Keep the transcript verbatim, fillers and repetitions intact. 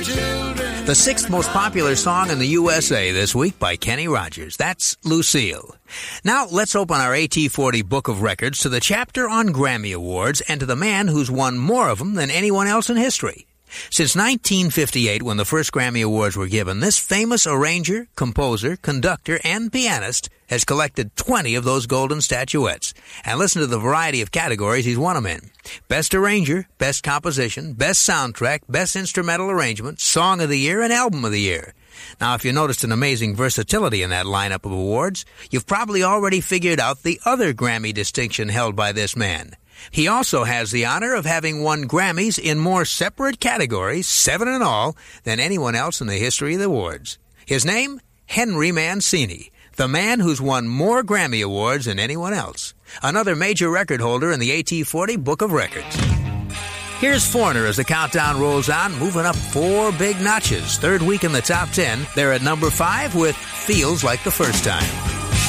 The sixth most popular song in the U S A this week by Kenny Rogers. That's Lucille. Now, let's open our A T forty Book of Records to the chapter on Grammy Awards and to the man who's won more of them than anyone else in history. Since nineteen fifty-eight, when the first Grammy Awards were given, this famous arranger, composer, conductor, and pianist has collected twenty of those golden statuettes. And listen to the variety of categories he's won them in. Best Arranger, Best Composition, Best Soundtrack, Best Instrumental Arrangement, Song of the Year, and Album of the Year. Now, if you noticed an amazing versatility in that lineup of awards, you've probably already figured out the other Grammy distinction held by this man. He also has the honor of having won Grammys in more separate categories, seven in all, than anyone else in the history of the awards. His name? Henry Mancini, the man who's won more Grammy Awards than anyone else. Another major record holder in the A T forty Book of Records. Here's Foreigner as the countdown rolls on, moving up four big notches. Third week in the top ten, they're at number five with Feels Like the First Time.